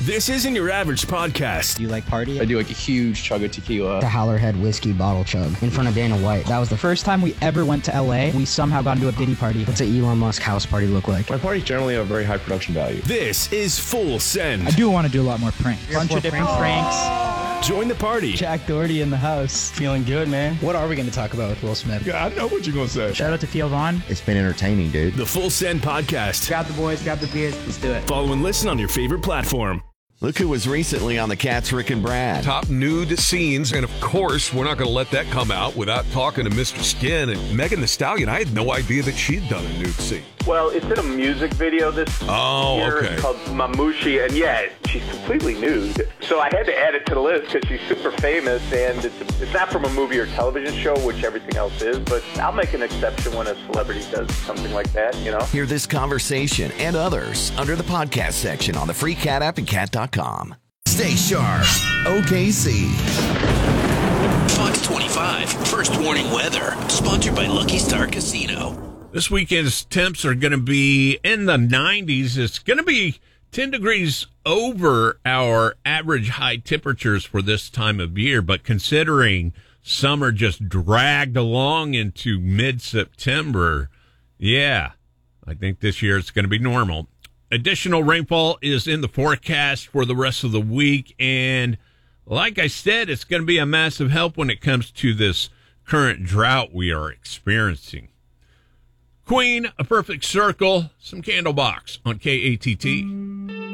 This isn't your average podcast. Do you like party? I do like a huge chug of tequila. The Howlerhead whiskey bottle chug in front of Dana White. That was the First time we ever went to LA, we somehow got into a Diddy party. What's an Elon Musk house party look like? My parties generally have very high production value. This is Full Send. I do want to do a lot more pranks. Bunch of different pranks. Join the party. Jack Doherty in the house. Feeling good, man. What are we going to talk about with Will Smith? Yeah, I know what you're going to say. Shout out to Theo Vaughn. It's been entertaining, dude. The Full Send podcast. Grab the boys, grab the beers, let's do it. Follow and listen on your favorite platform. Look who was recently on the Cats, Rick and Brad. Top nude scenes, and of course, we're not going to let that come out without talking to Mr. Skin. And Megan Thee Stallion, I had no idea that she'd done a nude scene. Well, it's in a music video this year. Okay. It's called Mamushi, and yeah, she's completely nude. So I had to add it to the list because she's super famous, and it's not from a movie or television show, which everything else is, but I'll make an exception when a celebrity does something like that, you know? Hear this conversation and others under the podcast section on the free Cat app and cat.com. Stay sharp. OKC. Fox 25, First Warning Weather, sponsored by Lucky Star Casino. This weekend's temps are going to be in the 90s. It's going to be 10 degrees over our average high temperatures for this time of year. But considering summer just dragged along into mid-September, yeah, I think this year it's going to be normal. Additional rainfall is in the forecast for the rest of the week. And like I said, it's going to be a massive help when it comes to this current drought we are experiencing. Queen, A Perfect Circle, some Candlebox on KATT.